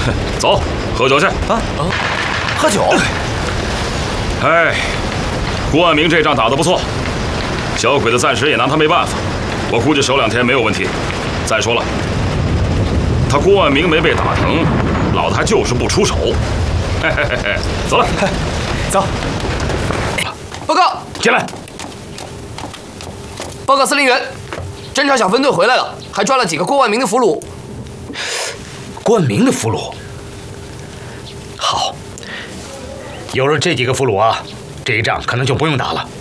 走，喝酒去。 喝酒？ 哎，郭万明这仗打得不错，小鬼子暂时也拿他没办法，我估计守2天没有问题。再说了，他郭万明没被打疼，老子还就是不出手。嘿嘿嘿嘿，走了， 走。 报告， 进来。 报告司令员，侦察小分队回来了，还抓了几个郭万明的俘虏。 郭万明的俘虏？好，有了这几个俘虏啊，这一仗可能就不用打了。